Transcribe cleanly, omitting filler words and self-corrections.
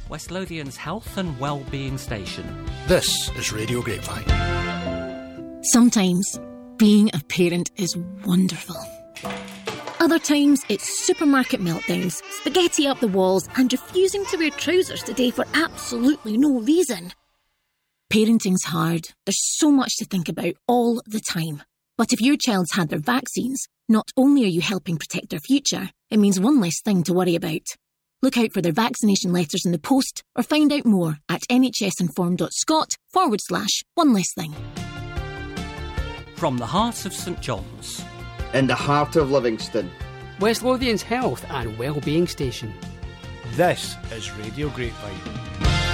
West Lothian's health and well-being station. This is Radio Grapevine. Sometimes being a parent is wonderful. Other times it's supermarket meltdowns, spaghetti up the walls, and refusing to wear trousers today for absolutely no reason. Parenting's hard. There's so much to think about all the time. But if your child's had their vaccines, not only are you helping protect their future, it means one less thing to worry about. Look out for their vaccination letters in the post or find out more at nhsinform.scot/one less thing. From the heart of St John's. In the heart of Livingston. West Lothian's health and well-being station. This is Radio Grapevine.